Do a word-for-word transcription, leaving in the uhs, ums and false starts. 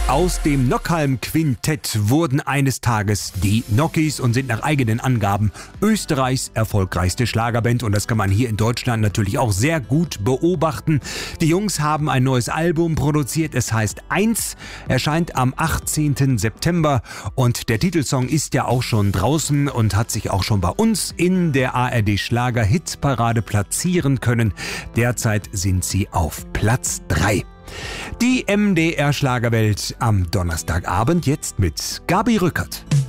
Aus dem Nockhalm-Quintett wurden eines Tages die Nockies und sind nach eigenen Angaben Österreichs erfolgreichste Schlagerband. Und das kann man hier in Deutschland natürlich auch sehr gut beobachten. Die Jungs haben ein neues Album produziert. Es heißt eins, erscheint am achtzehnten September. Und der Titelsong ist ja auch schon draußen und hat sich auch schon bei uns in der A R D-Schlager-Hitparade platzieren können. Derzeit sind sie auf Platz drei. Die M D R Schlagerwelt am Donnerstagabend jetzt mit Gabi Rückert.